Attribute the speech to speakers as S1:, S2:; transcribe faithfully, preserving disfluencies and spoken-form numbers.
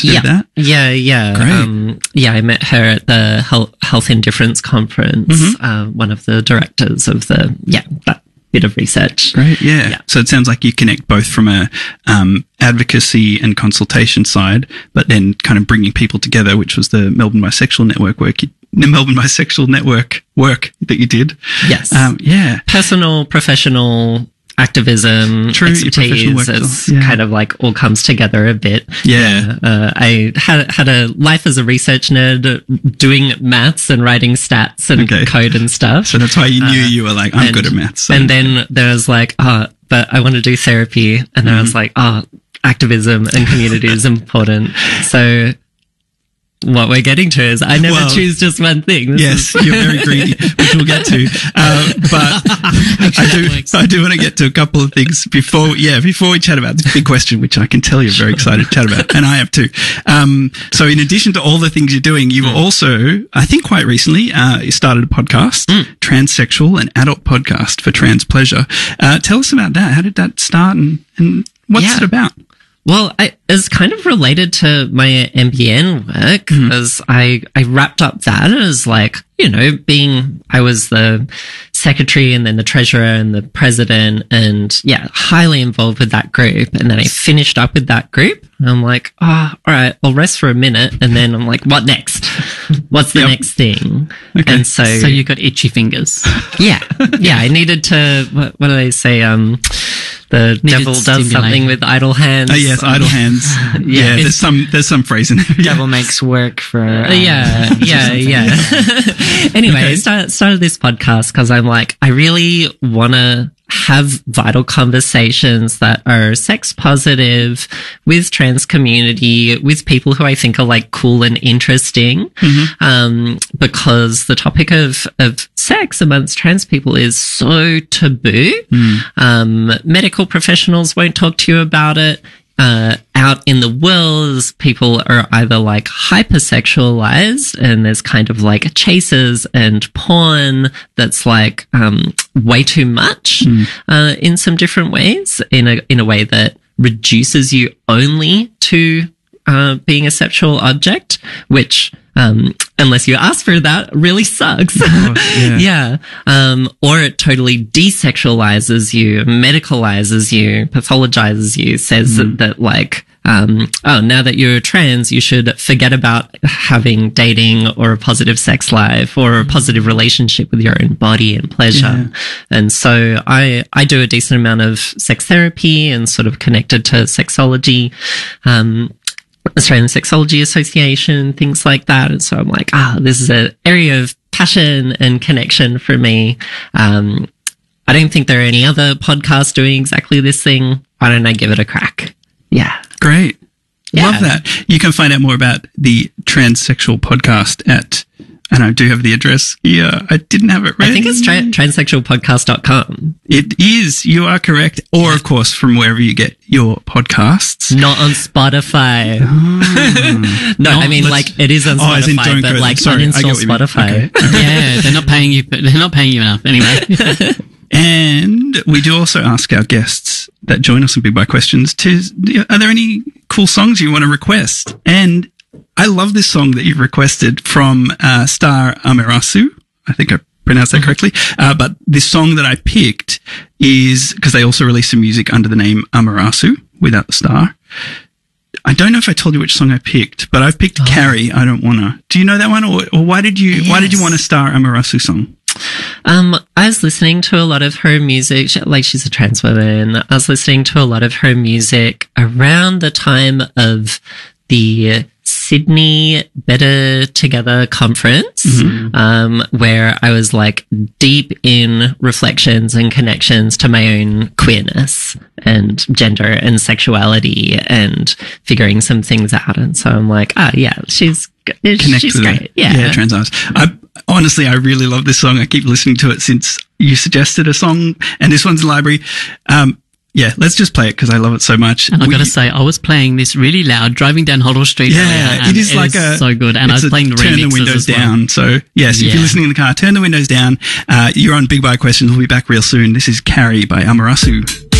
S1: to
S2: yeah.
S1: do that?
S2: Yeah, yeah.
S1: Great.
S2: Um, yeah, I met her at the Health, Health Indifference Conference,
S1: Mm-hmm.
S2: uh, one of the directors of the, yeah, that bit of research.
S1: Great, yeah.
S2: Yeah.
S1: So it sounds like you connect both from a um, advocacy and consultation side, but then kind of bringing people together, which was the Melbourne Bisexual Network work, you, the Melbourne Bisexual Network work that you did.
S2: Yes.
S1: Um, yeah.
S2: Personal, professional activism,
S1: True, your professional
S2: expertise,
S1: work
S2: it's
S1: as well. Yeah.
S2: kind of like all comes together a bit.
S1: Yeah.
S2: Uh, I had had a life as a research nerd, doing maths and writing stats and
S1: Okay.
S2: code and stuff.
S1: So that's why you knew
S2: Uh,
S1: you were like, I'm
S2: and-
S1: good at maths. So.
S2: And then there was like, oh, but I want to do therapy. And then I was like, oh, activism and community is important. So what we're getting to is I never
S1: Well,
S2: choose just one thing. This
S1: Yes,
S2: is-
S1: you're very greedy, which we'll get to. Uh, but I do, I do want to get to a couple of things before, yeah, before we chat about this big question, which I can tell you're very excited to chat about, and I have too. Um, so in addition to all the things you're doing, you were also, I think quite recently, uh, you started a podcast, Transsexual, an adult podcast for trans pleasure. Uh, tell us about that. How did that start, and, and what's
S2: Yeah.
S1: it about?
S2: Well, I, it's kind of related to my M B N work, because I, I wrapped up that as like, you know, being, I was the secretary and then the treasurer and the president, and yeah, highly involved with that group. And then I finished up with that group. And I'm like, oh, all right, I'll rest for a minute. And then I'm like, what next? What's the
S1: Yep.
S2: next thing?
S1: Okay.
S2: And so,
S3: So you got itchy fingers.
S2: yeah, yeah, I needed to, what, what do they say? Um, the
S3: Needed
S2: devil does
S3: stimulation.
S2: something with idle hands.
S1: Oh yes, idle hands. Yeah, there's some, there's some phrase in there. Yeah.
S4: Devil makes work for.
S2: Uh,
S4: Um,
S2: yeah, yeah, yeah. Anyway, I started, started this podcast because I'm like, I really want to have vital conversations that are sex positive with trans community, with people who I think are like cool and interesting.
S1: Mm-hmm.
S2: Um, because the topic of, of sex amongst trans people is so taboo.
S1: Mm.
S2: Um, medical professionals won't talk to you about it. Uh, out in the world, people are either like hypersexualized, and there's kind of like chases and porn that's like um, way too much uh, in some different ways, in a in a way that reduces you only to uh, being a sexual object, which um, unless you ask for that, really sucks.
S1: yeah.
S2: Yeah. Um, or it totally desexualizes you, medicalizes you, pathologizes you, says that, that like, um, oh, now that you're trans, you should forget about having dating or a positive sex life or a positive relationship with your own body and pleasure.
S1: Yeah.
S2: And so I, I do a decent amount of sex therapy and sort of connected to sexology. Um, Australian Sexology Association, things like that. And so I'm like, ah, this is an area of passion and connection for me. Um, I don't think there are any other podcasts doing exactly this thing. Why don't I give it a crack? Yeah.
S1: Great.
S2: Yeah.
S1: Love that. You can find out more about the Transsexual podcast at, and I do have the address here. I didn't have it ready.
S2: I think it's tra- transsexual podcast dot com.
S1: It is. You are correct. Or, of course, from wherever you get your podcasts.
S2: Not on Spotify. no, I mean,
S1: let's-
S2: like, it is on
S1: Oh, as in
S2: Spotify,
S1: don't
S2: but
S1: go
S2: like,
S1: there. Sorry, I get
S2: uninstall
S1: what you mean.
S2: Spotify.
S1: Okay.
S3: Yeah, they're not paying you. They're not paying you enough anyway.
S1: And we do also ask our guests that join us on Big Bite Questions to, are there any cool songs you want to request? And I love this song that you've requested from uh, Star Amarasu. I think I pronounced that correctly. Uh, but this song that I picked is because they also release some music under the name Amarasu without the star. I don't know if I told you which song I picked, but I've picked Carrie. I Don't Wanna. Do you know that one, or, or why did you why did you
S2: Yes.
S1: want a Star Amarasu song?
S2: Um, I was listening to a lot of her music, she- like she's a trans woman. I was listening to a lot of her music around the time of the Sydney Better Together conference,
S1: Mm-hmm.
S2: um, where I was like deep in reflections and connections to my own queerness and gender and sexuality and figuring some things out. And so I'm like, ah, yeah, she's,
S1: Connect
S2: she's
S1: with
S2: great.
S1: it.
S2: Yeah.
S1: Yeah, trans artists. I honestly, I really love this song. I keep listening to it since you suggested a song, and this one's in the library. Um, yeah, let's just play it because I love it so much.
S3: And I've
S1: We-
S3: got to say, I was playing this really loud driving down Hoddle Street.
S1: yeah,
S3: earlier,
S1: it
S3: and
S1: is like a
S3: so good. And I
S1: it's
S3: was
S1: a
S3: playing the
S1: turn the
S3: remixes
S1: windows
S3: as well.
S1: down. So yes, if
S3: Yeah.
S1: you're listening in the car, turn the windows down. Uh, you're on Big Bite Questions. We'll be back real soon. This is Carrie by Amarasu.